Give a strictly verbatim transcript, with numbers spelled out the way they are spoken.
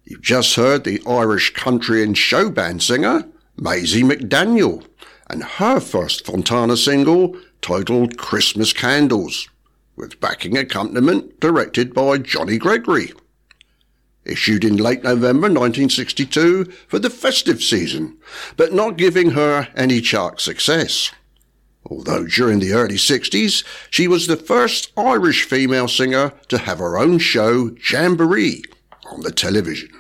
You've just heard the Irish country and show band singer Maisie McDaniel and her first Fontana single titled Christmas Candles, with backing accompaniment directed by Johnny Gregory. Issued in late November nineteen sixty-two for the festive season, but not giving her any chart success. Although during the early sixties, she was the first Irish female singer to have her own show, Jamboree, on the television.